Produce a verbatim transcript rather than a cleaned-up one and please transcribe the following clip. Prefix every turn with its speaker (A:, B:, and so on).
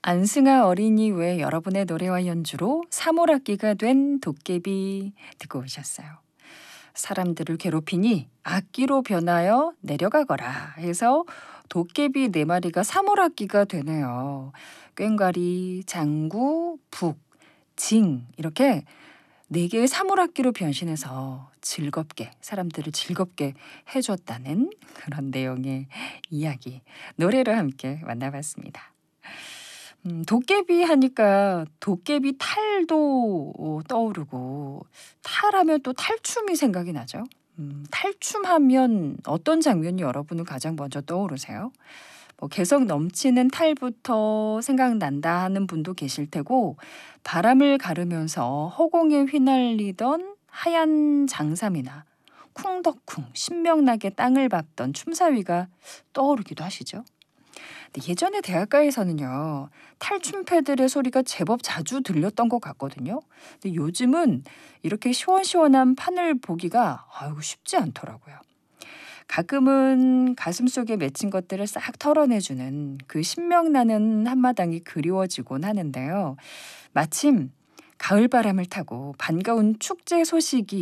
A: 안승아 어린이 외 여러분의 노래와 연주로 사물악기가 된 도깨비 듣고 오셨어요. 사람들을 괴롭히니 악기로 변하여 내려가거라 해서 도깨비 네 마리가 사물악기가 되네요. 꽹과리, 장구, 북, 징 이렇게 네 개의 사물악기로 변신해서 즐겁게 사람들을 즐겁게 해줬다는 그런 내용의 이야기 노래로 함께 만나봤습니다. 음, 도깨비 하니까 도깨비 탈도 어, 떠오르고 탈하면 또 탈춤이 생각이 나죠. 음, 탈춤하면 어떤 장면이 여러분은 가장 먼저 떠오르세요? 뭐 개성 넘치는 탈부터 생각난다 하는 분도 계실 테고 바람을 가르면서 허공에 휘날리던 하얀 장삼이나 쿵덕쿵 신명나게 땅을 밟던 춤사위가 떠오르기도 하시죠. 근데 예전에 대학가에서는요, 탈춤패들의 소리가 제법 자주 들렸던 것 같거든요. 근데 요즘은 이렇게 시원시원한 판을 보기가 아이고 쉽지 않더라고요. 가끔은 가슴 속에 맺힌 것들을 싹 털어내주는 그 신명나는 한마당이 그리워지곤 하는데요. 마침 가을바람을 타고 반가운 축제 소식이